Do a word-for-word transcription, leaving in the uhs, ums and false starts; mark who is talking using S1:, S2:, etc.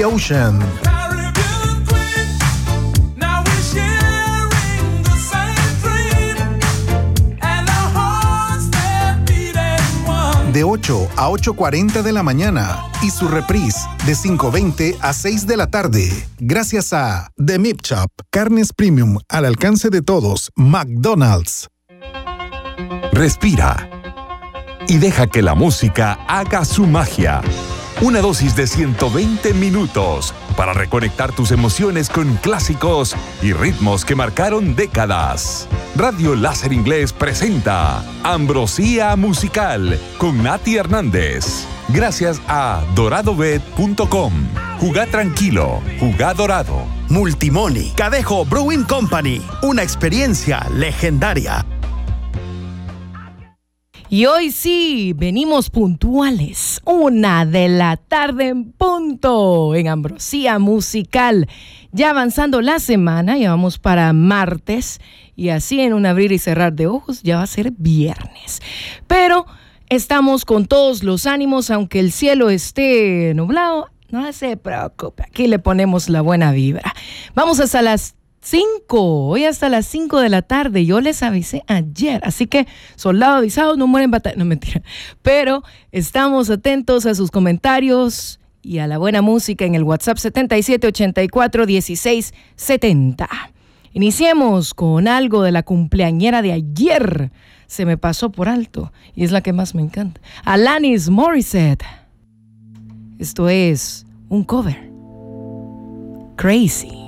S1: Ocean. De ocho a ocho cuarenta de la mañana y su reprise de cinco veinte a seis de la tarde. Gracias a The Meat Shop, carnes premium al alcance de todos. McDonald's.
S2: Respira y deja que la música haga su magia. Una dosis de ciento veinte minutos para reconectar tus emociones con clásicos y ritmos que marcaron décadas. Radio Láser Inglés presenta Ambrosía Musical con Nati Hernández. Gracias a dorado bet punto com. Jugá tranquilo, jugá dorado.
S3: Multimoni, Cadejo Brewing Company, una experiencia legendaria.
S4: Y hoy sí, venimos puntuales, una de la tarde en punto, en Ambrosía Musical. Ya avanzando la semana, ya vamos para martes, y así en un abrir y cerrar de ojos ya va a ser viernes. Pero estamos con todos los ánimos, aunque el cielo esté nublado, no se preocupe, aquí le ponemos la buena vibra. Vamos hasta las cinco, hoy hasta las cinco de la tarde. Yo les avisé ayer, así que soldado avisado no muere en batalla. No, mentira, pero estamos atentos a sus comentarios y a la buena música en el WhatsApp setenta y siete ochenta y cuatro dieciséis setenta. Iniciemos con algo de la cumpleañera de ayer. Se me pasó por alto y es la que más me encanta. Alanis Morissette. Esto es un cover. Crazy.